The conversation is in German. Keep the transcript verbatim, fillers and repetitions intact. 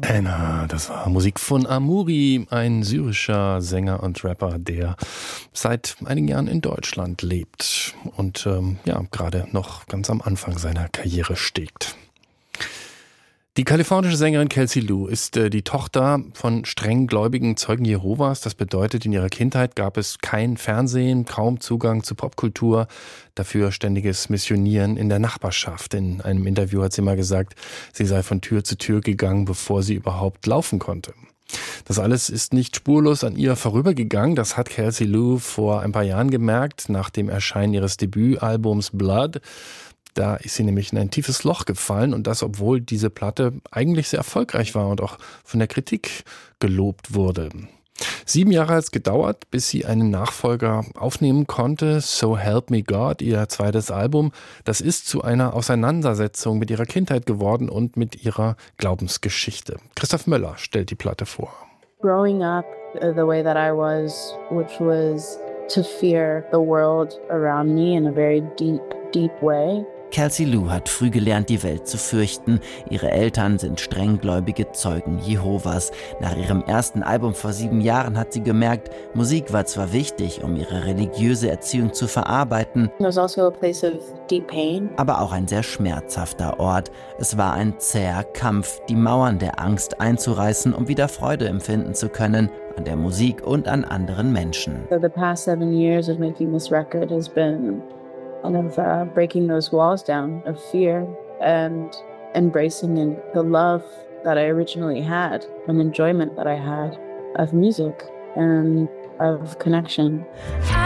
Anna, das war Musik von Amuri, ein syrischer Sänger und Rapper, der seit einigen Jahren in Deutschland lebt und ähm, ja, gerade noch ganz am Anfang seiner Karriere steht. Die kalifornische Sängerin Kelsey Lu ist äh, die Tochter von streng gläubigen Zeugen Jehovas. Das bedeutet, in ihrer Kindheit gab es kein Fernsehen, kaum Zugang zu Popkultur, dafür ständiges Missionieren in der Nachbarschaft. In einem Interview hat sie mal gesagt, sie sei von Tür zu Tür gegangen, bevor sie überhaupt laufen konnte. Das alles ist nicht spurlos an ihr vorübergegangen. Das hat Kelsey Lu vor ein paar Jahren gemerkt, nach dem Erscheinen ihres Debütalbums Blood. Da ist sie nämlich in ein tiefes Loch gefallen und das, obwohl diese Platte eigentlich sehr erfolgreich war und auch von der Kritik gelobt wurde. Sieben Jahre hat es gedauert, bis sie einen Nachfolger aufnehmen konnte. So Help Me God, ihr zweites Album, das ist zu einer Auseinandersetzung mit ihrer Kindheit geworden und mit ihrer Glaubensgeschichte. Christoph Möller stellt die Platte vor. Growing up the way that I was, which was to fear the world around me in a very deep, deep way. Kelsey Lu hat früh gelernt, die Welt zu fürchten. Ihre Eltern sind strenggläubige Zeugen Jehovas. Nach ihrem ersten Album vor sieben Jahren hat sie gemerkt, Musik war zwar wichtig, um ihre religiöse Erziehung zu verarbeiten, also a place of deep pain. Aber auch ein sehr schmerzhafter Ort. Es war ein zäher Kampf, die Mauern der Angst einzureißen, um wieder Freude empfinden zu können an der Musik und an anderen Menschen. So the past seven years of making this record has been kind of uh, breaking those walls down of fear and embracing in the love that I originally had and enjoyment that I had of music and of connection.